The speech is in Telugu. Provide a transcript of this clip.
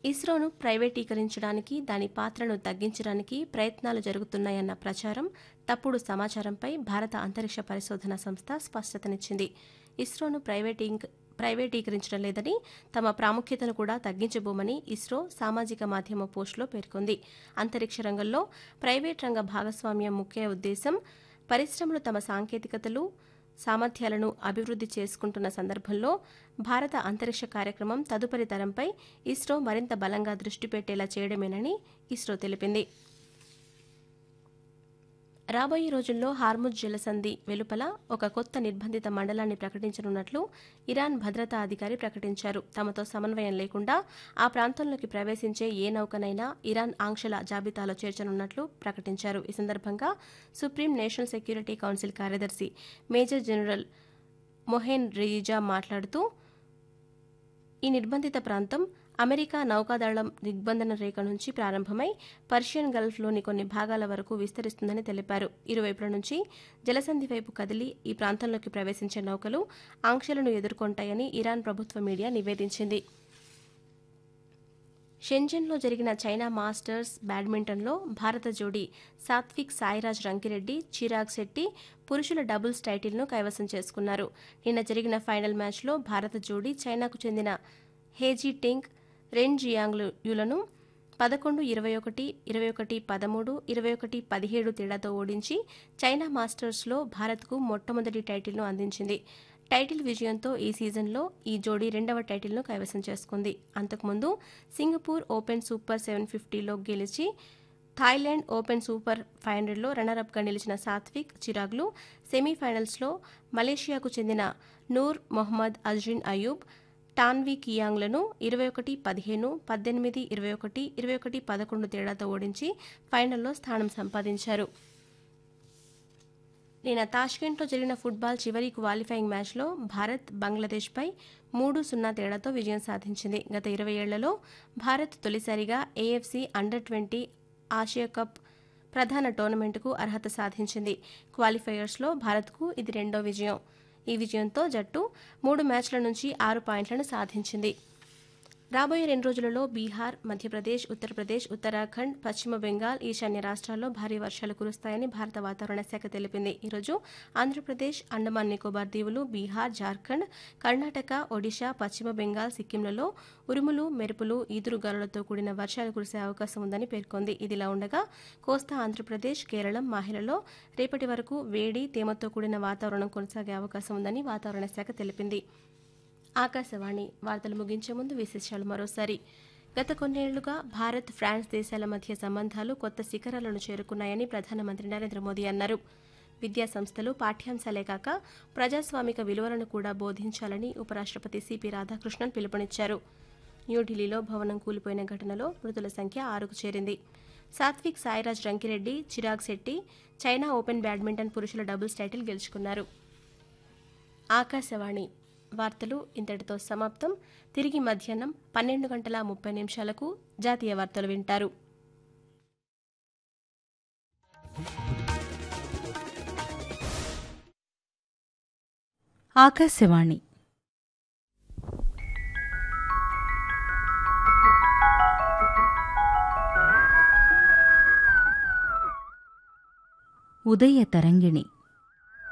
ఇస్రోను ప్రైవేటీకరించడానికి, దాని పాత్రను తగ్గించడానికి ప్రయత్నాలు జరుగుతున్నాయన్న ప్రచారం, తప్పుడు సమాచారంపై భారత అంతరిక్ష పరిశోధన సంస్థ స్పష్టతనిచ్చింది. ఇస్రోను ప్రైవేటీకరించడం లేదని, తమ ప్రాముఖ్యతను కూడా తగ్గించబోమని ఇస్రో సామాజిక మాధ్యమ పోస్టులో పేర్కొంది. అంతరిక్ష రంగంలో ప్రైవేట్ రంగ భాగస్వామ్యం ముఖ్య ఉద్దేశం, పరిశ్రమలు తమ సాంకేతికతలు, సామర్థ్యాలను అభివృద్ధి చేసుకుంటున్న సందర్భంలో భారత అంతరిక్ష కార్యక్రమం తదుపరి తరంపై ఇస్రో మరింత బలంగా దృష్టి పెట్టేలా చేయడమేనని ఇస్రో తెలిపింది. రాబోయే రోజుల్లో హార్ముజ్ జలసంధి వెలుపల ఒక కొత్త నిర్బంధిత మండలాన్ని ప్రకటించనున్నట్లు ఇరాన్ భద్రతా అధికారి ప్రకటించారు. తమతో సమన్వయం లేకుండా ఆ ప్రాంతంలోకి ప్రవేశించే ఏ నౌకనైనా ఇరాన్ ఆంక్షల జాబితాలో చేర్చనున్నట్లు ప్రకటించారు. ఈ సందర్భంగా సుప్రీం నేషనల్ సెక్యూరిటీ కౌన్సిల్ కార్యదర్శి మేజర్ జనరల్ మొహెన్ రిజా మాట్లాడుతూ, ఈ నిర్బంధిత ప్రాంతం అమెరికా నౌకాదళం దిగ్బంధన రేఖ నుంచి ప్రారంభమై పర్షియన్ గల్ఫ్లోని కొన్ని భాగాల వరకు విస్తరిస్తుందని తెలిపారు. ఇరువైపుల నుంచి జలసంధి వైపు కదిలి ఈ ప్రాంతంలోకి ప్రవేశించే నౌకలు ఆంక్షలను ఎదుర్కొంటాయని ఇరాన్ ప్రభుత్వ మీడియా నివేదించింది. షెంజన్లో జరిగిన చైనా మాస్టర్స్ బ్యాడ్మింటన్లో భారత జోడీ సాత్విక్ సాయిరాజ్ రంకిరెడ్డి, చిరాగ్ శెట్టి పురుషుల డబుల్స్ టైటిల్ను కైవసం చేసుకున్నారు. నిన్న జరిగిన ఫైనల్ మ్యాచ్లో భారత జోడీ చైనాకు చెందిన హేజీ టింగ్, రెన్ జియాంగ్యులను 11-21, 21-13, 21-17 తేడాతో ఓడించి చైనా మాస్టర్స్లో భారత్కు మొట్టమొదటి టైటిల్ను అందించింది. టైటిల్ విజయంతో ఈ సీజన్లో ఈ జోడీ రెండవ టైటిల్ను కైవసం చేసుకుంది. అంతకుముందు సింగపూర్ ఓపెన్ సూపర్ 750లో గెలిచి థాయిలాండ్ ఓపెన్ సూపర్ 500లో రన్నరప్గా నిలిచిన సాత్విక్, చిరాగ్లు సెమీఫైనల్స్లో మలేషియాకు చెందిన నూర్ మొహమ్మద్ అజ్రిన్ అయూబ్, టాన్వీ కియాంగ్లను 21-15, 18-21, 21-11 తేడాతో ఓడించి ఫైనల్లో స్థానం సంపాదించారు. నిన్న తాష్కెంట్లో జరిగిన ఫుట్బాల్ చివరి క్వాలిఫైయింగ్ మ్యాచ్లో భారత్ బంగ్లాదేశ్పై 3-0 తేడాతో విజయం సాధించింది. గత 20 ఏళ్లలో భారత్ తొలిసారిగా ఏఎఫ్సీ అండర్-20 ఆసియా కప్ ప్రధాన టోర్నమెంటుకు అర్హత సాధించింది. క్వాలిఫైయర్స్లో భారత్కు ఇది రెండో విజయం. ఈ విజయంతో జట్టు 3 మ్యాచ్ల నుంచి 6 పాయింట్లను సాధించింది. రాబోయే 2 రోజులలో బీహార్, మధ్యప్రదేశ్, ఉత్తరప్రదేశ్, ఉత్తరాఖండ్, పశ్చిమ బెంగాల్, ఈశాన్య రాష్ట్రాల్లో భారీ వర్షాలు కురుస్తాయని భారత వాతావరణ శాఖ తెలిపింది. ఈరోజు ఆంధ్రప్రదేశ్, అండమాన్ నికోబార్ దీవులు, బీహార్, జార్ఖండ్, కర్ణాటక, ఒడిశా, పశ్చిమ బెంగాల్, సిక్కింలలో ఉరుములు, మెరుపులు, ఈదురుగాలులతో కూడిన వర్షాలు కురిసే అవకాశం ఉందని పేర్కొంది. ఇదిలా ఉండగా కోస్తా ఆంధ్రప్రదేశ్, కేరళం, మాహిలలో రేపటి వరకు వేడి, తేమతో కూడిన వాతావరణం కొనసాగే అవకాశం ఉందని వాతావరణ శాఖ తెలిపింది. ఆకాశవాణి వార్తలు ముగించే ముందు విశేషాలు మరోసారి. గత కొన్నేళ్లుగా భారత్, ఫ్రాన్స్ దేశాల మధ్య సంబంధాలు కొత్త శిఖరాలను చేరుకున్నాయని ప్రధానమంత్రి నరేంద్ర మోదీ అన్నారు. విద్యా సంస్థలు పాఠ్యాంశాలే కాక ప్రజాస్వామిక విలువలను కూడా బోధించాలని ఉపరాష్ట్రపతి సిపి రాధాకృష్ణన్ పిలుపునిచ్చారు. న్యూఢిల్లీలో భవనం కూలిపోయిన ఘటనలో మృతుల సంఖ్య 6కు చేరింది. Satvik Sairaj Rankireddy, Chirag Shetty China open badminton పురుషుల డబుల్స్ టైటిల్ గెలుచుకున్నారు. ఆకాశవాణి వార్తలు ఇంతటితో సమాప్తం. తిరిగి మధ్యాహ్నం 12:30 జాతీయ వార్తలు వింటారు. ఆకాశవాణి ఉదయ తరంగిణి